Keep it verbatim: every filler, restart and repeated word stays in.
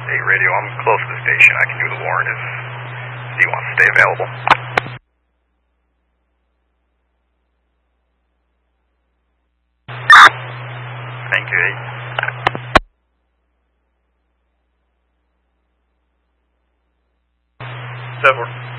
eight radio, I'm close to the station. I can do the warrant if he wants to stay available. Thank you, eight. seven.